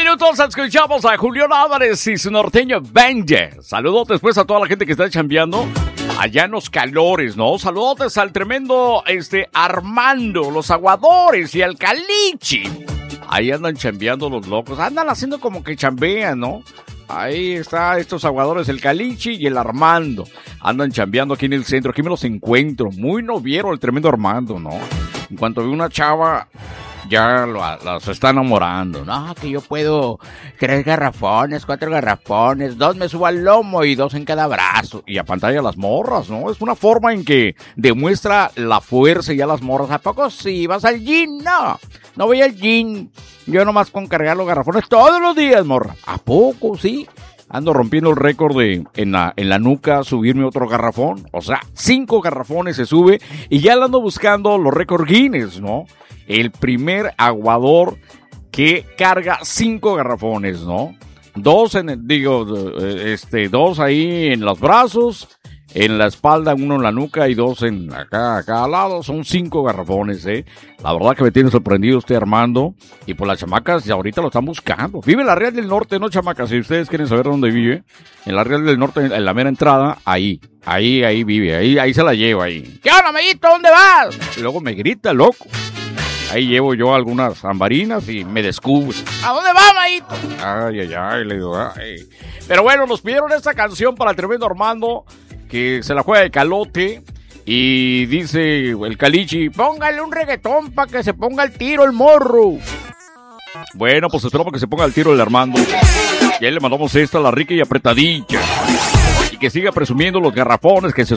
minutos escuchamos a Julián Álvarez y su norteño Benje. Saludos después a toda la gente que está chambeando allá en los calores, ¿no? Saludos al tremendo Armando, los aguadores y al Calichi. Ahí andan chambeando los locos, andan haciendo como que chambean, ¿no? Ahí está estos aguadores, el Calichi y el Armando. Andan chambeando aquí en el centro, aquí me los encuentro. Muy noviero el tremendo Armando, ¿no? En cuanto ve una chava, ya se está enamorando. No, que yo puedo 3 garrafones, 4 garrafones, 2 me subo al lomo y 2 en cada brazo. Y a pantalla las morras, ¿no? Es una forma en que demuestra la fuerza ya las morras. ¿A poco sí? ¿Vas al gym? No voy al gym. Yo nomás con cargar los garrafones todos los días, morra. ¿A poco sí? Ando rompiendo el récord de en la nuca subirme otro garrafón. O sea, 5 garrafones se sube y ya le ando buscando los récord Guinness, ¿no? El primer aguador que carga 5 garrafones, ¿no? 2 2 ahí en los brazos, en la espalda, 1 en la nuca y 2 en acá al lado. Son 5 garrafones, La verdad que me tiene sorprendido Armando. Y por las chamacas ya ahorita lo están buscando. Vive en la Real del Norte, ¿no, chamacas? Si ustedes quieren saber dónde vive, en la Real del Norte, en la mera entrada, ahí vive, ahí se la lleva ahí. ¿Qué onda, amiguito? ¿Dónde vas? Y luego me grita, loco. Ahí llevo yo algunas ambarinas y me descubre. ¿A dónde va, maíto? Ay, le digo, ay. Pero bueno, nos pidieron esta canción para el tremendo Armando, que se la juega de calote. Y dice el Calichi, póngale un reggaetón para que se ponga al tiro el morro. Bueno, pues esperamos que se ponga al tiro el Armando. Y ahí le mandamos esta, la rica y apretadilla. Y que siga presumiendo los garrafones que se